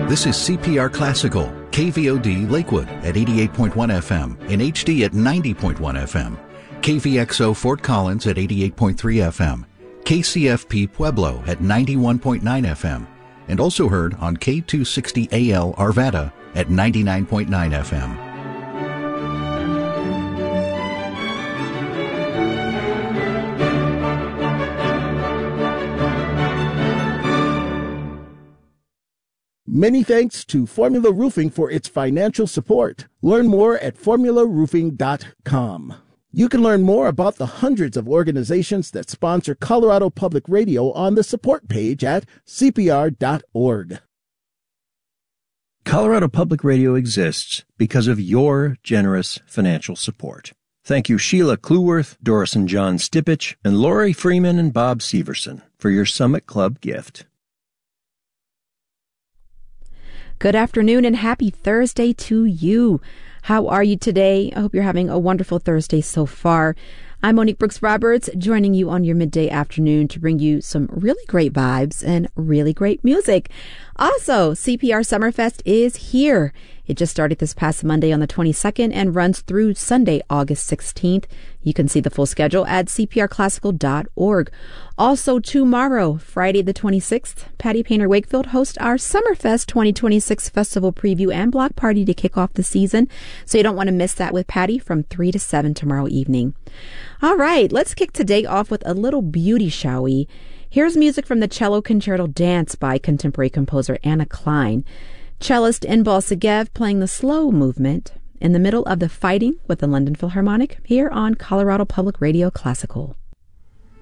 This is CPR Classical, KVOD Lakewood at 88.1 FM, and HD at 90.1 FM, KVXO Fort Collins at 88.3 FM, KCFP Pueblo at 91.9 FM, and also heard on K260AL Arvada at 99.9 FM. Many thanks to Formula Roofing for its financial support. Learn more at formularoofing.com. You can learn more about the hundreds of organizations that sponsor Colorado Public Radio on the support page at cpr.org. Colorado Public Radio exists because of your generous financial support. Thank you Sheila Cluworth, Doris and John Stipich, and Lori Freeman and Bob Severson for your Summit Club gift. Good afternoon and happy Thursday to you. How are you today? I hope you're having a wonderful Thursday so far. I'm Monique Brooks Roberts, joining you on your midday afternoon to bring you some really great vibes and really great music. Also, CPR Summerfest is here. It just started this past Monday on the 22nd and runs through Sunday, August 16th. You can see the full schedule at cprclassical.org. Also tomorrow, Friday the 26th, Patty Painter Wakefield hosts our Summerfest 2026 festival preview and block party to kick off the season. So you don't want to miss that with Patty from 3 to 7 tomorrow evening. All right, let's kick today off with a little beauty, shall we? Here's music from the Cello Concerto Dance by contemporary composer Anna Klein. Cellist Inbal Segev playing the slow movement in the middle of the Fighting with the London Philharmonic here on Colorado Public Radio Classical.